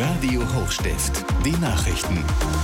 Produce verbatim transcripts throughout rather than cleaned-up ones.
Radio Hochstift, die Nachrichten.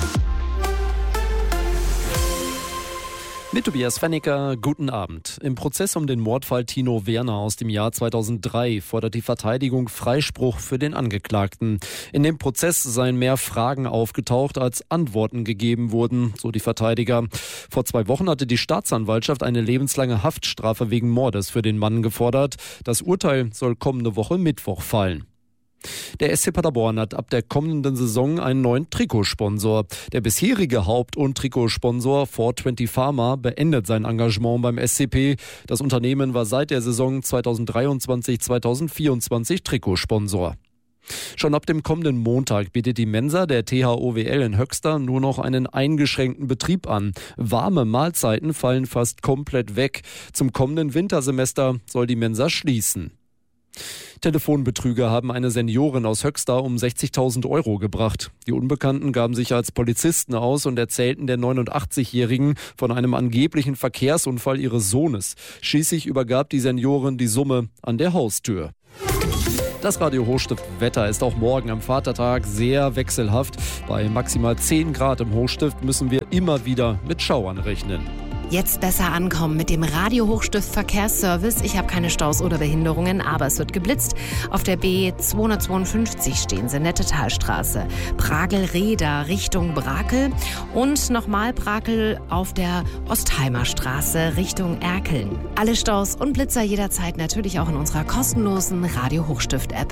Mit Tobias Fennicker, guten Abend. Im Prozess um den Mordfall Tino Werner aus dem Jahr zweitausenddrei fordert die Verteidigung Freispruch für den Angeklagten. In dem Prozess seien mehr Fragen aufgetaucht, als Antworten gegeben wurden, so die Verteidiger. Vor zwei Wochen hatte die Staatsanwaltschaft eine lebenslange Haftstrafe wegen Mordes für den Mann gefordert. Das Urteil soll kommende Woche Mittwoch fallen. Der S C Paderborn hat ab der kommenden Saison einen neuen Trikotsponsor. Der bisherige Haupt- und Trikotsponsor four twenty Pharma beendet sein Engagement beim S C P. Das Unternehmen war seit der Saison zweitausenddreiundzwanzig zweitausendvierundzwanzig Trikotsponsor. Schon ab dem kommenden Montag bietet die Mensa der T H O W L in Höxter nur noch einen eingeschränkten Betrieb an. Warme Mahlzeiten fallen fast komplett weg. Zum kommenden Wintersemester soll die Mensa schließen. Telefonbetrüger haben eine Seniorin aus Höxter um sechzigtausend Euro gebracht. Die Unbekannten gaben sich als Polizisten aus und erzählten der neunundachtzigjährigen von einem angeblichen Verkehrsunfall ihres Sohnes. Schließlich übergab die Seniorin die Summe an der Haustür. Das Radio Hochstift Wetter ist auch morgen am Vatertag sehr wechselhaft. Bei maximal zehn Grad im Hochstift müssen wir immer wieder mit Schauern rechnen. Jetzt besser ankommen mit dem Radio Hochstift Verkehrsservice. Ich habe keine Staus oder Behinderungen, aber es wird geblitzt. Auf der B zweihundertzweiundfünfzig stehen Sie, Nette Talstraße. Bragel-Reda Richtung Brakel und nochmal Brakel auf der Ostheimer Straße Richtung Erkeln. Alle Staus und Blitzer jederzeit natürlich auch in unserer kostenlosen Radio Hochstift App.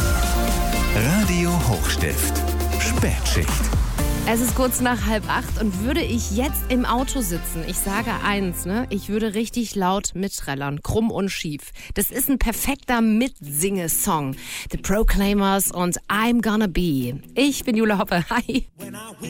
Radio Hochstift, Spätschicht. Es ist kurz nach halb acht und würde ich jetzt im Auto sitzen, ich sage eins, ne, ich würde richtig laut mitträllern, krumm und schief. Das ist ein perfekter Mitsinge-Song. The Proclaimers und I'm Gonna Be. Ich bin Jule Hoppe. Hi.